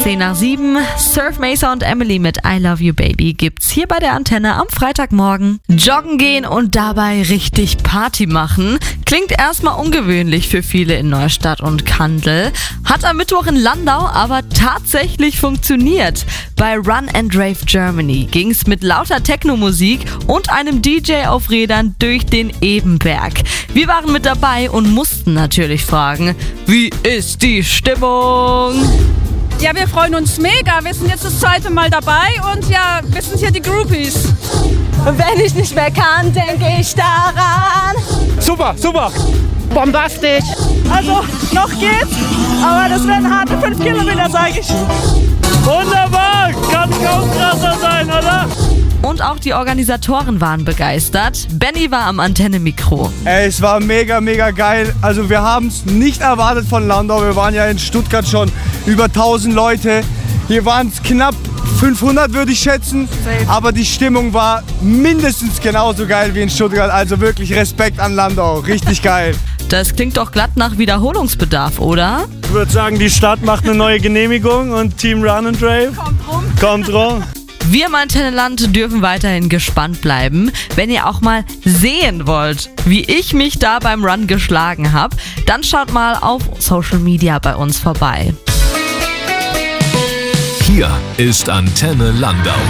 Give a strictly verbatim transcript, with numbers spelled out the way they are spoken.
zehn nach sieben. Surf Mesa und Emily mit I Love You Baby gibt's hier bei der Antenne am Freitagmorgen. Joggen gehen und dabei richtig Party machen. Klingt erstmal ungewöhnlich für viele in Neustadt und Kandel. Hat am Mittwoch in Landau aber tatsächlich funktioniert. Bei Run and Rave Germany ging's mit lauter Techno-Musik und einem D J auf Rädern durch den Ebenberg. Wir waren mit dabei und mussten natürlich fragen, wie ist die Stimmung? Ja, wir freuen uns mega. Wir sind jetzt das zweite Mal dabei und ja, wir sind hier die Groupies. Und wenn ich nicht mehr kann, denke ich daran. Super, super. Bombastisch. Also, noch geht's, aber das werden harte fünf Kilometer, sage ich. Wunderbar, kann kaum krasser sein, oder? Und auch die Organisatoren waren begeistert. Benny war am Antenne-Mikro. Ey, es war mega, mega geil. Also wir haben es nicht erwartet von Landau. Wir waren ja in Stuttgart schon über tausend Leute. Hier waren es knapp fünfhundert, würde ich schätzen. Aber die Stimmung war mindestens genauso geil wie in Stuttgart. Also wirklich Respekt an Landau. Richtig geil. Das klingt doch glatt nach Wiederholungsbedarf, oder? Ich würde sagen, die Stadt macht eine neue Genehmigung und Team Run and Rave Kommt rum. kommt rum. Wir im Antennenland dürfen weiterhin gespannt bleiben. Wenn ihr auch mal sehen wollt, wie ich mich da beim Run geschlagen habe, dann schaut mal auf Social Media bei uns vorbei. Hier ist Antenne Landau.